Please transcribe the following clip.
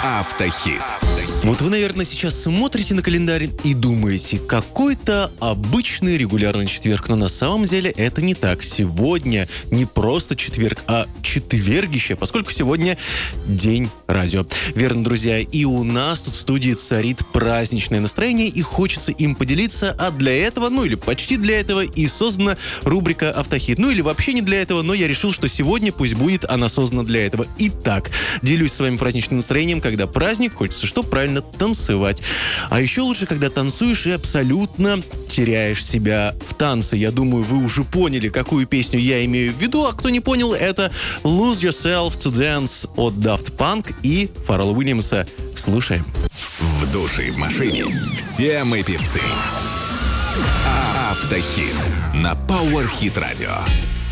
Автохит. Вот вы, наверное, сейчас смотрите на календарь и думаете, какой-то обычный регулярный четверг, но на самом деле это не так. Сегодня не просто четверг, а четвергище, поскольку сегодня день радио. Верно, друзья, и у нас тут в студии царит праздничное настроение, и хочется им поделиться, а для этого, ну или почти для этого, и создана рубрика «Автохит». Ну или вообще не для этого, но я решил, что сегодня пусть будет она создана для этого. Итак, делюсь с вами праздничным настроением, когда праздник, хочется что? Правильно, танцевать. А еще лучше, когда танцуешь и абсолютно теряешь себя в танце. Я думаю, вы уже поняли, какую песню я имею в виду, а кто не понял, это «Lose Yourself to Dance» от Daft Punk и Фаррелла Уильямса. Слушаем. В душе и в машине все мы певцы. Автохит на Power Hit Radio.